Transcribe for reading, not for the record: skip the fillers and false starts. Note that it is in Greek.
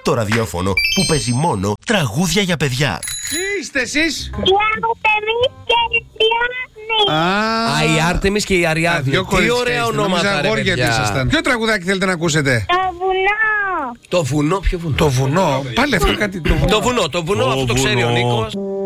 το ραδιόφωνο που παίζει μόνο τραγούδια για παιδιά. Τι είστε εσείς? Η Άρτεμις και η Αριάδνη. Α, η Άρτεμις και η Αριάδνη. Δύο Τι κορίτσια ωραία είστε. ονόματα, Νόμιζα ρε αγόρια παιδιά. ήσασταν. Ποιο τραγουδάκι θέλετε να ακούσετε? Το βουνό. Το βουνό, ποιο βουνό? Το βουνό. Πάλι αυτό κάτι. Το βουνό, αυτό το ξέρει ο Νίκος.